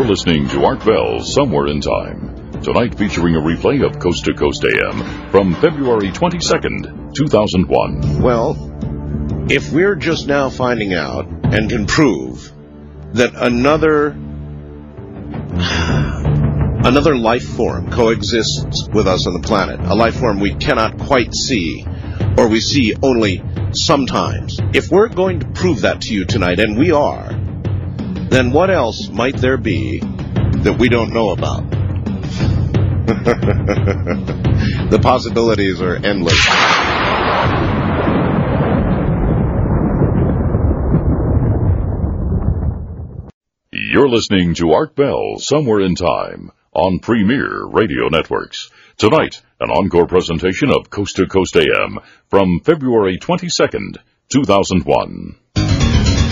You're listening to Art Bell Somewhere in Time. Tonight featuring a replay of Coast to Coast AM from February 22nd, 2001. Well, if we're just now finding out and can prove that another life form coexists with us on the planet, a life form we cannot quite see, or we see only sometimes, if we're going to prove that to you tonight, and we are, then what else might there be that we don't know about? The possibilities are endless. You're listening to Art Bell Somewhere in Time on Premier Radio Networks. Tonight, an encore presentation of Coast to Coast AM from February 22nd, 2001.